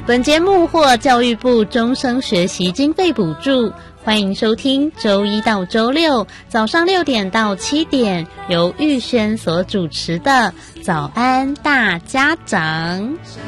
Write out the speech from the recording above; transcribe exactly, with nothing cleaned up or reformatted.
本节目获教育部终生学习经费补助，欢迎收听周一到周六早上六点到七点由玉轩所主持的早安大家长。